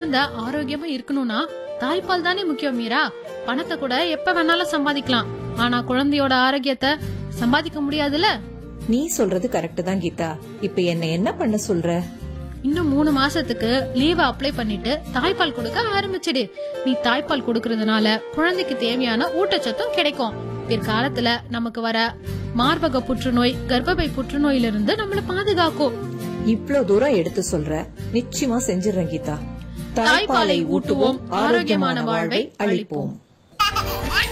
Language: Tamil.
குழந்தை ஆரோக்கியமா இருக்கணும்னா தாய்ப்பால் தானே முக்கியம் மீரா. பணத்தை கூட எப்ப வேணாலும் சம்பாதிக்கலாம், ஆனா குழந்தையோட ஆரோக்கியத்தை சம்பாதிக்க முடியாதுல. நீ சொல்றது கரெக்ட் தான் கீதா. இப்ப என்ன பண்ண சொல்ற? இன்னும் 3 மாசத்துக்கு லீவ் அப்ளை பண்ணிட்டு தாய்ப்பால் கொடுக்க ஆரம்பிச்சிடு. நீ தாய்ப்பால் கொடுக்கறதுனால குழந்தைக்கு தேவையான ஊட்டச்சத்தும் கிடைக்கும். பிற்காலத்துல நமக்கு வர மார்பக புற்றுநோய், கர்ப்பப்பை புற்றுநோயில இருந்து நம்மள பாதுகாக்கும். இவ்ளோ தூரம் எடுத்து சொல்ற, நிச்சயமா செஞ்சிடறேன் கீதா. தாய்ப்பாலை ஊட்டுவோம், ஆரோக்கியமான வாழ்வை அளிப்போம்.